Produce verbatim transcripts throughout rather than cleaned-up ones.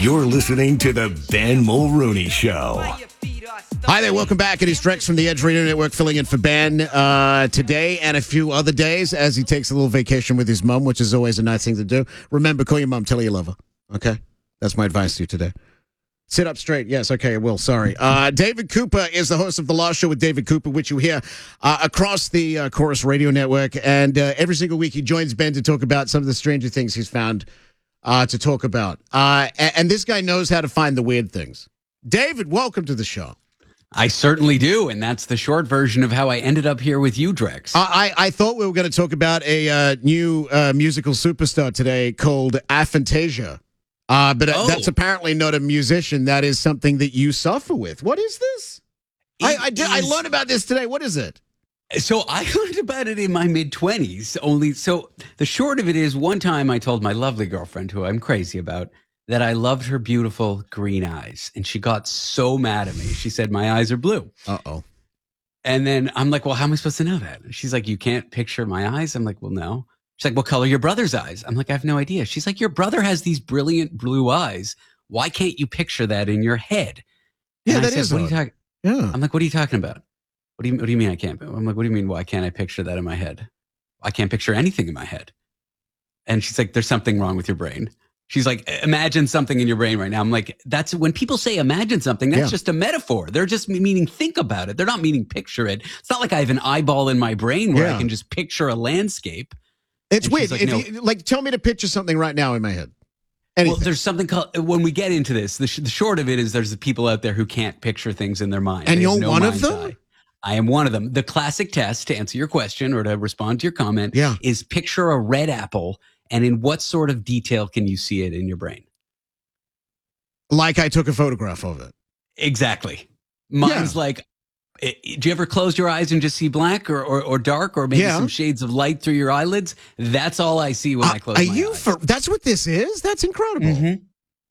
You're listening to the Ben Mulrooney Show. Hi there, welcome back. It is Drex from the Edge Radio Network filling in for Ben uh, today and a few other days as he takes a little vacation with his mum, which is always a nice thing to do. Remember, call your mum, tell her you love her, okay? That's my advice to you today. Sit up straight. Yes, okay, I will. Sorry. Uh, David Cooper is the host of The Law Show with David Cooper, which you hear uh, across the uh, Chorus Radio Network. And uh, every single week he joins Ben to talk about some of the stranger things he's found uh, to talk about. Uh, and, and this guy knows how to find the weird things. David, welcome to the show. I certainly do, and that's the short version of how I ended up here with you, Drex. I, I thought we were going to talk about a uh, new uh, musical superstar today called Aphantasia. Uh, but Oh. that's apparently not a musician. That is something that you suffer with. What is this? I, I, did, I is- learned about this today. What is it? So I learned about it in my mid-twenties. Only so the short of it is, one time I told my lovely girlfriend, who I'm crazy about, that I loved her beautiful green eyes, and she got so mad at me. She said my eyes are blue. Uh-oh. And then I'm like, well, how am I supposed to know that? And she's like, you can't picture my eyes. I'm like, well, no. She's like, what color are your brother's eyes? I'm like, I have no idea. She's like, your brother has these brilliant blue eyes. Why can't you picture that in your head? Yeah, And I that said, is what are you odd. talking? Yeah. I'm like, what are you talking about? What do you What do you mean I can't? I'm like, what do you mean? Why can't I picture that in my head? I can't picture anything in my head. And she's like, there's something wrong with your brain. She's like, imagine something in your brain right now. I'm like, that's when people say imagine something, that's Yeah. just a metaphor. They're just meaning think about it. They're not meaning picture it. It's not like I have an eyeball in my brain where Yeah. I can just picture a landscape. It's And weird. she's like, If no. you, like, tell me to picture something right now in my head. Well, Anything. there's something called, when we get into this, the, sh- the short of it is there's the people out there who can't picture things in their mind. And They have you're no one of mind's them? eye. I am one of them. The classic test, to answer your question or to respond to your comment, Yeah. is picture a red apple, and in what sort of detail can you see it in your brain? Like I took a photograph of it. Exactly. Mine's Yeah. like, eh, do you ever close your eyes and just see black or, or, or dark or maybe Yeah. some shades of light through your eyelids? That's all I see when Uh, I close are my you eyes. for? That's what this is? That's incredible. Mhm.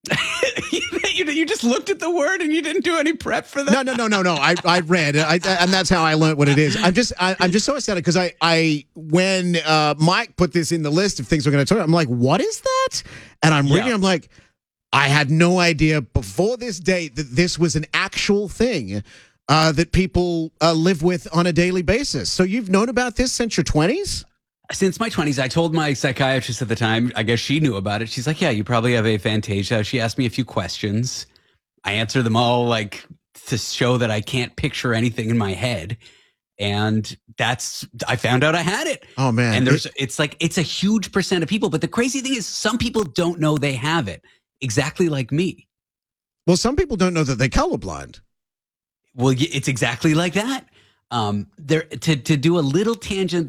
you, you just looked at the word and you didn't do any prep for that? No, no, no, no, no. I, I read, I, and that's how I learned what it is. I'm just, I, I'm just so excited because I, I, when uh, Mike put this in the list of things we're going to talk about, I'm like, what is that? And I'm reading, Yeah. I'm like, I had no idea before this date that this was an actual thing uh, that people uh, live with on a daily basis. So you've known about this since your twenties? Since my twenties, I told my psychiatrist at the time, I guess she knew about it. She's like, yeah, you probably have aphantasia. She asked me a few questions. I answered them all like to show that I can't picture anything in my head. And that's, I found out I had it. Oh, man. And there's, it's like, it's a huge percent of people. But the crazy thing is some people don't know they have it, exactly like me. Well, some people don't know that they're colorblind. Well, y- it's exactly like that. Um, there to, to do a little tangent